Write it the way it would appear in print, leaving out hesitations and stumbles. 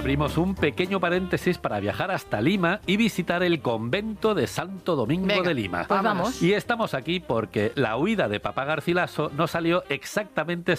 abrimos un pequeño paréntesis para viajar hasta Lima y visitar el convento de Santo Domingo de Lima. Pues vamos. Y estamos aquí porque la huida de Papá Garcilaso no salió exactamente